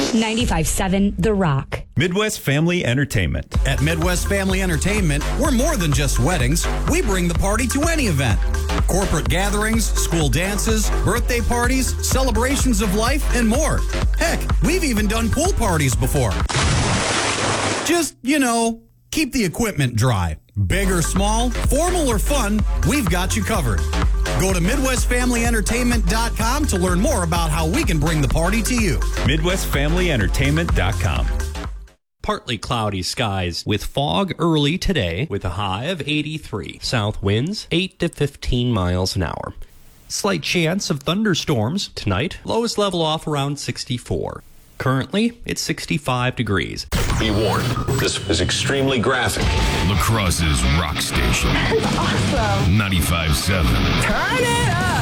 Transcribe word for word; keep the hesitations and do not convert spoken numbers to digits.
ninety-five seven The Rock. Midwest Family Entertainment. At Midwest Family Entertainment, we're more than just weddings. We bring the party to any event. Corporate gatherings, school dances, birthday parties, celebrations of life, and more. Heck, we've even done pool parties before. Just, you know, keep the equipment dry. Big or small, formal or fun, we've got you covered. Go to Midwest Family Entertainment dot com to learn more about how we can bring the party to you. Midwest Family Entertainment dot com. Partly cloudy skies with fog early today with a high of eighty-three. South winds eight to fifteen miles an hour. Slight chance of thunderstorms tonight. Lowest level off around sixty-four. Currently, it's sixty-five degrees. Be warned, this is extremely graphic. La Crosse's rock station. That's awesome. ninety-five seven. Turn it up.